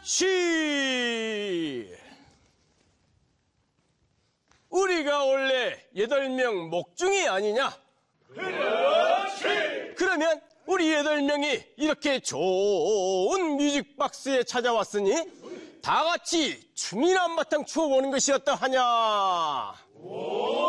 그렇지! 우리가 원래 8명 목중이 아니냐? 그렇지! 그러면 우리 8명이 이렇게 좋은 뮤직박스에 찾아왔으니 다 같이 춤이나 한바탕 추어보는 것이 어떠하냐? 오!